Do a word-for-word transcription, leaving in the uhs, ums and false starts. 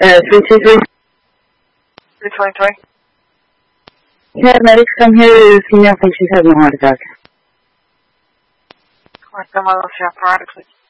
Uh, three two three. three twenty-three. Yeah, medics come here. Female thinks she's having a heart attack. Come on, come on, let's have a heart attack.